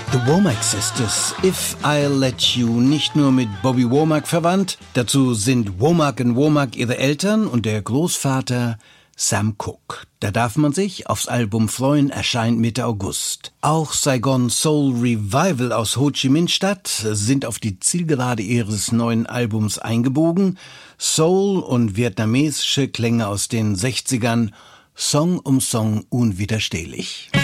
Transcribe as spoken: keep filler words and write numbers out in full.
The Womack Sisters, If I'll Let You, nicht nur mit Bobby Womack verwandt, dazu sind Womack und Womack ihre Eltern und der Großvater Sam Cooke. Da darf man sich aufs Album freuen, erscheint Mitte August. Auch Saigon Soul Revival aus Ho Chi Minh Stadt sind auf die Zielgerade ihres neuen Albums eingebogen. Soul und vietnamesische Klänge aus den sechzigern, Song um Song unwiderstehlich.